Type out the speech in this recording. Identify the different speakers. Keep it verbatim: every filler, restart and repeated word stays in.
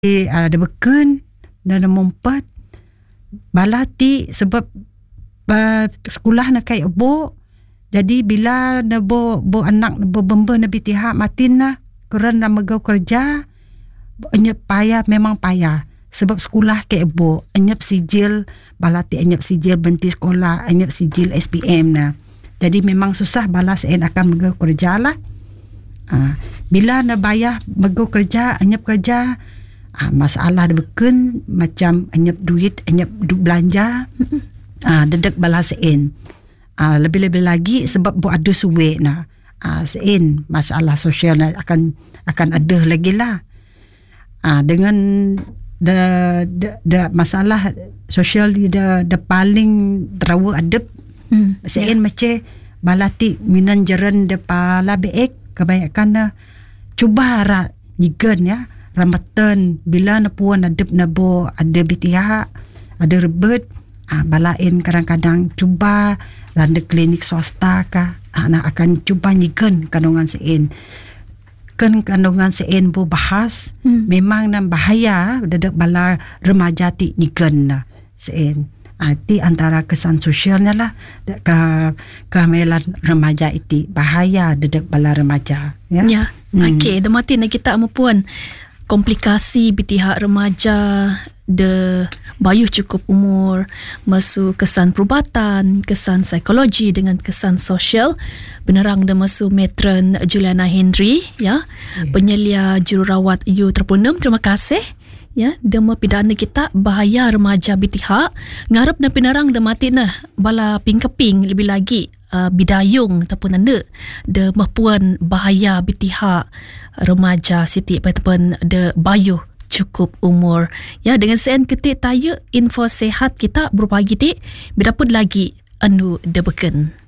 Speaker 1: ada beken dan mempat bala ti sebab uh, sekolah nak kai ebo. Jadi bila nebo bo anak nebo bembe nabi tihak matin na kerana megau kerja anyap payah, memang payah sebab sekolah ke ebo anyap sijil bala ti anyap sijil benti sekolah, anyap sijil S P M na. Jadi memang susah bala sen akan megau kerja lah. Uh, bila nak bayar megau kerja anyap kerja Ah, masalah beken macam anyap duit, anyap du belanja, ah, dedek bala sein. Ah, lebih-lebih lagi sebab bu ada suwe na. Ah, sein masalah sosial na akan akan ada lagi lah. Ah, dengan the, the, the masalah sosial the, the paling terawa adep. Hmm, sein yeah. Macam balati minan jaran de pala beek kebanyakan na cuba ra nyigan ya. Ramatan bila na puan adep na bo ada bitiha ada rebet ah, balain kadang-kadang cuba randa klinik swasta ka anak akan cuba nyigen kandungan sein kan kandungan sein bo bahas hmm. memang nan bahaya dadak bala remaja ti nyigen na sein ati ah, antara kesan sosialnya lah ke kemelan remaja iti bahaya dadak bala remaja ya,
Speaker 2: ya.
Speaker 1: Hmm.
Speaker 2: Okey demati na kita maupun komplikasi bitihak remaja de bayuh cukup umur masu kesan perubatan, kesan psikologi dengan kesan sosial. Benerang de masu Matron Juliana Henry ya, yeah. Penyelia jururawat U terpunam. Terima kasih ya, dema pidana kita bahaya remaja bitihak ngarep na pinarang de mati nah bala pingkeping lebih lagi uh, bidayung ataupun anda de mahpuan bahaya bitihak remaja siti ataupun de bayuh cukup umur ya. Dengan sen ketik taya info sehat kita berupa giti berdapat lagi anu de beken.